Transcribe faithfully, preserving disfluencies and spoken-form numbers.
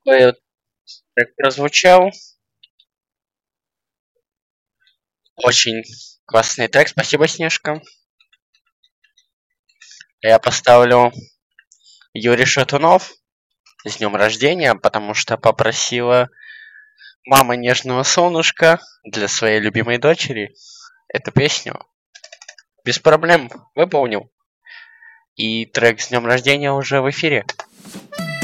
Такой вот трек прозвучал. Очень классный трек. Спасибо, Снежка. Я поставлю Юрий Шатунов с днем рождения, потому что попросила мама нежного солнышка для своей любимой дочери эту песню. Без проблем выполнил. И трек с днем рождения уже в эфире.